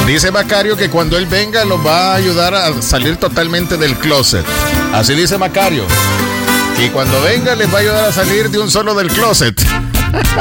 Dice Macario que cuando él venga los va a ayudar a salir totalmente del closet. Así dice Macario. Y cuando venga les va a ayudar a salir de un solo del closet.